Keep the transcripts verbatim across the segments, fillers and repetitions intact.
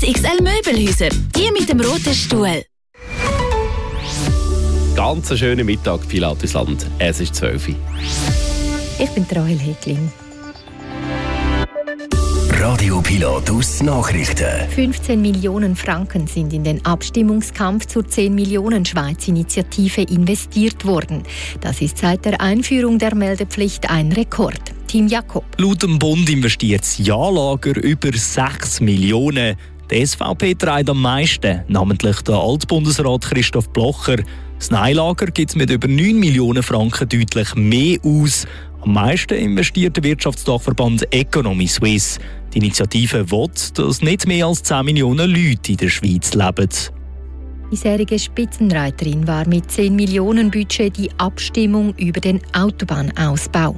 X X L Möbelhäuser. Die mit dem roten Stuhl. Ganz einen schönen Mittag, Pilatusland. Es ist zwölf Uhr. Ich bin Rahel Hegling. Radio Pilatus Nachrichten. fünfzehn Millionen Franken sind in den Abstimmungskampf zur zehn Millionen Schweiz-Initiative investiert worden. Das ist seit der Einführung der Meldepflicht ein Rekord. Team Jakob. Laut dem Bund investiert das Ja-Lager über sechs Millionen. Die S V P trägt am meisten, namentlich der Altbundesrat Christoph Blocher. Das Nein-Lager gibt es mit über neun Millionen Franken deutlich mehr aus. Am meisten investiert der Wirtschaftsdachverband Economy Suisse. Die Initiative will, dass nicht mehr als zehn Millionen Leute in der Schweiz leben. Die bisherige Spitzenreiterin war mit zehn Millionen Budget die Abstimmung über den Autobahnausbau.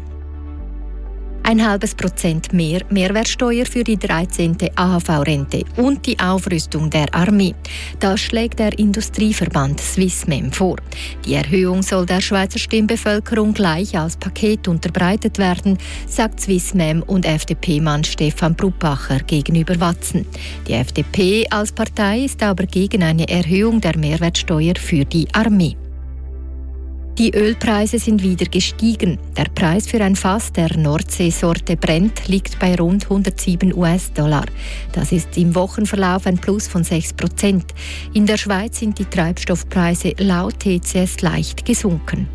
Ein halbes Prozent mehr Mehrwertsteuer für die dreizehnte A H V-Rente und die Aufrüstung der Armee. Das schlägt der Industrieverband Swissmem vor. Die Erhöhung soll der Schweizer Stimmbevölkerung gleich als Paket unterbreitet werden, sagt Swissmem und F D P-Mann Stefan Bruppacher gegenüber Watson. Die F D P als Partei ist aber gegen eine Erhöhung der Mehrwertsteuer für die Armee. Die Ölpreise sind wieder gestiegen. Der Preis für ein Fass der Nordsee-Sorte Brent liegt bei rund hundertsieben US-Dollar. Das ist im Wochenverlauf ein Plus von sechs Prozent. In der Schweiz sind die Treibstoffpreise laut T C S leicht gesunken.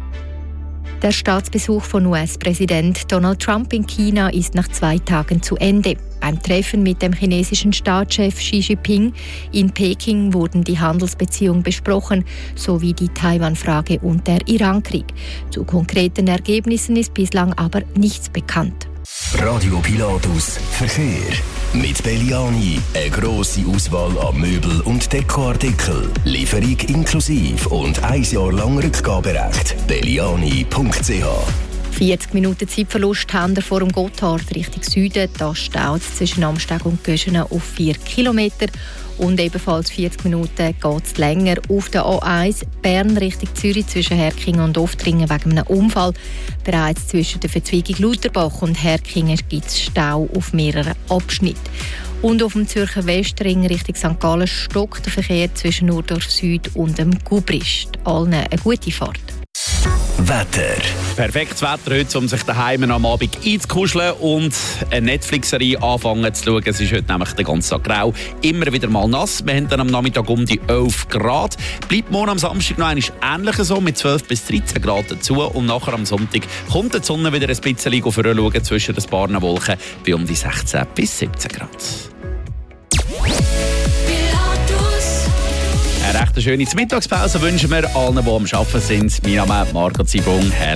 Der Staatsbesuch von U S-Präsident Donald Trump in China ist nach zwei Tagen zu Ende. Beim Treffen mit dem chinesischen Staatschef Xi Jinping in Peking wurden die Handelsbeziehungen besprochen, sowie die Taiwan-Frage und der Irankrieg. Zu konkreten Ergebnissen ist bislang aber nichts bekannt. Radio Pilatus Verkehr. Mit Belliani eine grosse Auswahl an Möbel- und Dekoartikeln. Lieferung inklusive und ein Jahr lang Rückgaberecht. belliani punkt c h vierzig Minuten Zeitverlust haben wir vor dem Gotthard Richtung Süden. Da staut es zwischen Amsteg und Göschenen auf vier Kilometer. Und ebenfalls vierzig Minuten geht es länger auf der A eins Bern Richtung Zürich zwischen Herkingen und Oftringen wegen einem Unfall. Bereits zwischen der Verzweigung Lutherbach und Herkingen gibt es Stau auf mehreren Abschnitten. Und auf dem Zürcher Westring Richtung Sankt Gallen stockt der Verkehr zwischen Nurdorf Süd und dem Gubrist. Allen eine gute Fahrt. Wetter. Perfektes Wetter heute, um sich daheim am Abend einzukuscheln und eine Netflix-Serie anfangen zu schauen. Es ist heute nämlich den ganzen Tag grau, immer wieder mal nass. Wir haben dann am Nachmittag um die elf Grad. Bleibt morgen am Samstag noch einmal ähnlich so, mit zwölf bis dreizehn Grad dazu. Und nachher am Sonntag kommt die Sonne wieder ein bisschen vorschauen zwischen den paar Wolken bei um die sechzehn bis siebzehn Grad. Eine recht schöne Mittagspause wünschen wir allen, die am Arbeiten sind. Mein Name ist Margot Zibung.